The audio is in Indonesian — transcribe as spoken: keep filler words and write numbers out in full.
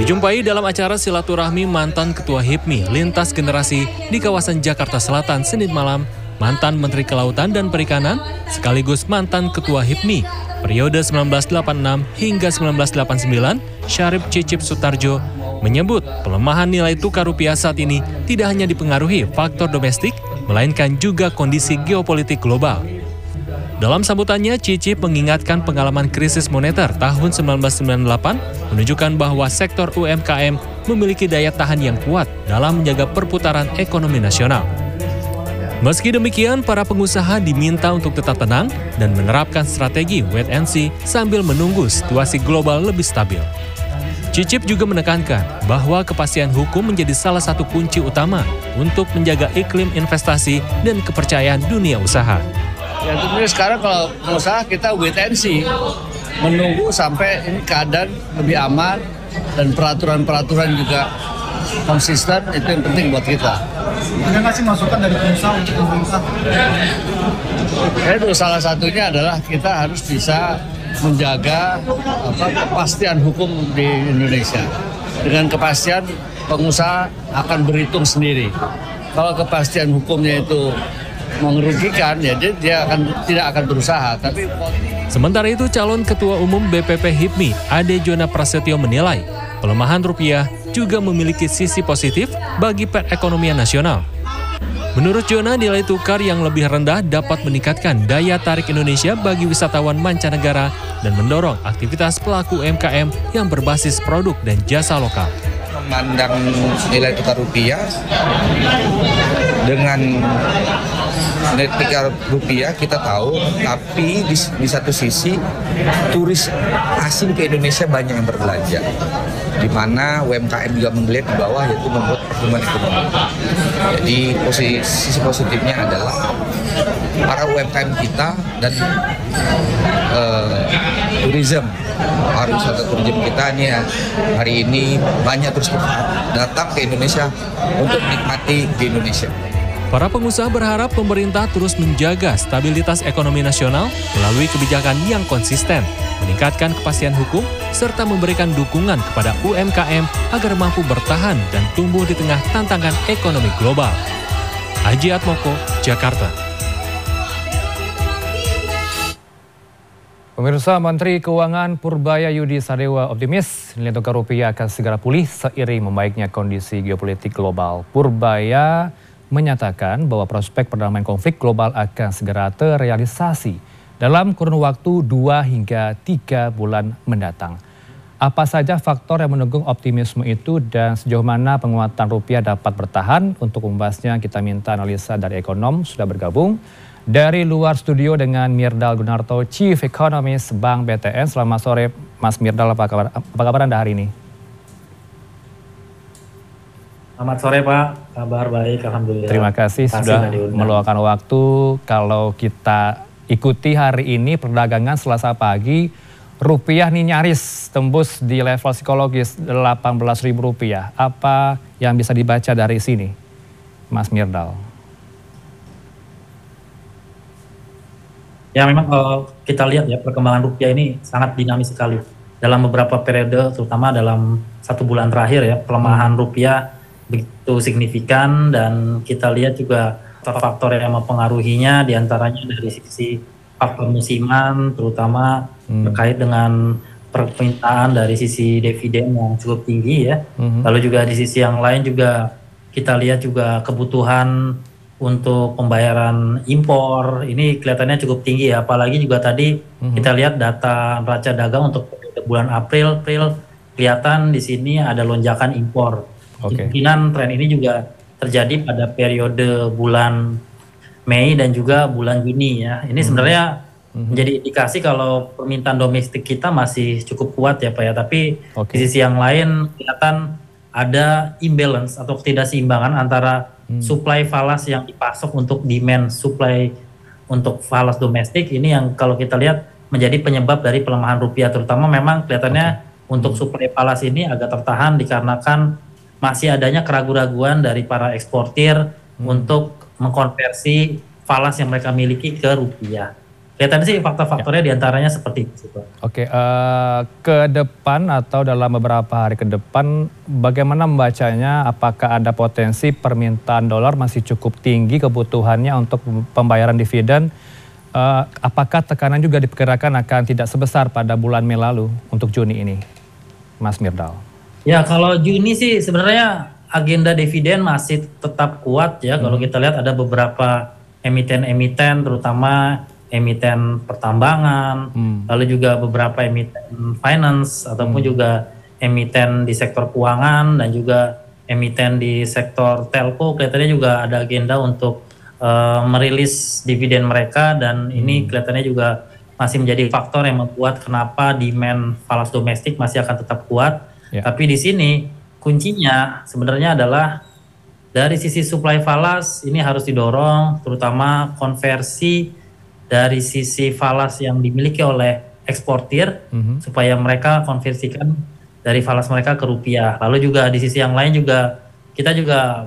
Dijumpai dalam acara silaturahmi mantan Ketua HIPMI lintas generasi di kawasan Jakarta Selatan Senin malam, mantan Menteri Kelautan dan Perikanan sekaligus mantan Ketua HIPMI periode seribu sembilan ratus delapan puluh enam hingga seribu sembilan ratus delapan puluh sembilan, Syarif Cicip Sutarjo, menyebut pelemahan nilai tukar rupiah saat ini tidak hanya dipengaruhi faktor domestik, melainkan juga kondisi geopolitik global. Dalam sambutannya, Cicip mengingatkan pengalaman krisis moneter tahun seribu sembilan ratus sembilan puluh delapan menunjukkan bahwa sektor U M K M memiliki daya tahan yang kuat dalam menjaga perputaran ekonomi nasional. Meski demikian, para pengusaha diminta untuk tetap tenang dan menerapkan strategi wait and see sambil menunggu situasi global lebih stabil. Cicip juga menekankan bahwa kepastian hukum menjadi salah satu kunci utama untuk menjaga iklim investasi dan kepercayaan dunia usaha. Ya tentunya sekarang kalau pengusaha kita wait and see, menunggu sampai ini keadaan lebih aman dan peraturan-peraturan juga konsisten, itu yang penting buat kita. Ada nggak sih masukan dari pengusaha untuk pemerintah? Ya, itu salah satunya adalah kita harus bisa menjaga apa, kepastian hukum di Indonesia. Dengan kepastian pengusaha akan berhitung sendiri. Kalau kepastian hukumnya itu mengerugikan, ya dia, dia akan tidak akan berusaha. Tapi sementara itu, calon Ketua Umum B P P HIPMI Ade Jona Prasetyo menilai pelemahan rupiah juga memiliki sisi positif bagi perekonomian nasional. Menurut Jona, nilai tukar yang lebih rendah dapat meningkatkan daya tarik Indonesia bagi wisatawan mancanegara dan mendorong aktivitas pelaku U M K M yang berbasis produk dan jasa lokal. Memandang nilai tukar rupiah dengan nilai tukar rupiah kita tahu, tapi di, di satu sisi turis asing ke Indonesia banyak yang berbelanja, di mana U M K M juga menggeliat di bawah, yaitu membuat pertumbuhan ekonomi. Jadi posisi, sisi positifnya adalah para U M K M kita dan uh, tourism, pariwisata tourism kita nih ya, hari ini banyak terus datang ke Indonesia untuk menikmati di Indonesia. Para pengusaha berharap pemerintah terus menjaga stabilitas ekonomi nasional melalui kebijakan yang konsisten, meningkatkan kepastian hukum, serta memberikan dukungan kepada U M K M agar mampu bertahan dan tumbuh di tengah tantangan ekonomi global. Aji Atmoko, Jakarta. Pemirsa, Menteri Keuangan Purbaya Yudi Sadewa optimis nilai tukar rupiah akan segera pulih seiring membaiknya kondisi geopolitik global. Purbaya menyatakan bahwa prospek perdamaian konflik global akan segera terrealisasi dalam kurun waktu dua hingga tiga bulan mendatang. Apa saja faktor yang mendukung optimisme itu dan sejauh mana penguatan rupiah dapat bertahan? Untuk membahasnya kita minta analisa dari ekonom sudah bergabung dari luar studio dengan Mirdal Gunarto, Chief Economist Bank B T N. Selamat sore Mas Mirdal, apa kabar, apa kabar Anda hari ini? Selamat sore Pak, kabar baik, alhamdulillah. Terima kasih Pasti sudah meluangkan waktu. Kalau kita ikuti hari ini perdagangan Selasa pagi, rupiah nih nyaris tembus di level psikologis delapan belas ribu rupiah. Apa yang bisa dibaca dari sini, Mas Mirdal? Ya memang kalau kita lihat ya perkembangan rupiah ini sangat dinamis sekali. Dalam beberapa periode, terutama dalam satu bulan terakhir ya, pelemahan rupiah begitu signifikan, dan kita lihat juga faktor-faktor yang mempengaruhinya diantaranya dari sisi faktor musiman, terutama hmm. terkait dengan permintaan dari sisi dividen yang cukup tinggi ya. Hmm. Lalu juga di sisi yang lain juga kita lihat juga kebutuhan untuk pembayaran impor ini kelihatannya cukup tinggi ya. Apalagi juga tadi hmm. kita lihat data neraca dagang untuk bulan April, April kelihatan di sini ada lonjakan impor. Okay. Kemungkinan tren ini juga terjadi pada periode bulan Mei dan juga bulan Juni ya. Ini mm-hmm. sebenarnya mm-hmm. menjadi indikasi kalau permintaan domestik kita masih cukup kuat ya Pak ya. Tapi okay. di sisi yang lain kelihatan ada imbalance atau ketidakseimbangan antara mm. supply falas yang dipasok untuk demand supply untuk falas domestik. Ini yang kalau kita lihat menjadi penyebab dari pelemahan rupiah, terutama memang kelihatannya okay. untuk supply falas ini agak tertahan dikarenakan masih adanya keraguan-raguan dari para eksportir hmm. untuk mengkonversi falas yang mereka miliki ke rupiah. Kelihatan sih faktor-faktornya diantaranya seperti itu. Oke, uh, ke depan atau dalam beberapa hari ke depan, bagaimana membacanya? Apakah ada potensi permintaan dolar masih cukup tinggi kebutuhannya untuk pembayaran dividen? Uh, apakah tekanan juga diperkirakan akan tidak sebesar pada bulan Mei lalu untuk Juni ini, Mas Mirdal? Ya, kalau Juni sih sebenarnya agenda dividen masih tetap kuat ya. Hmm. Kalau kita lihat ada beberapa emiten-emiten, terutama emiten pertambangan, hmm. lalu juga beberapa emiten finance ataupun hmm. juga emiten di sektor keuangan dan juga emiten di sektor telco, kelihatannya juga ada agenda untuk uh, merilis dividen mereka, dan hmm. ini kelihatannya juga masih menjadi faktor yang membuat kenapa demand falas domestik masih akan tetap kuat. Yeah. Tapi di sini kuncinya sebenarnya adalah dari sisi supply falas ini harus didorong, terutama konversi dari sisi falas yang dimiliki oleh eksportir, mm-hmm. supaya mereka konversikan dari falas mereka ke rupiah. Lalu juga di sisi yang lain juga kita juga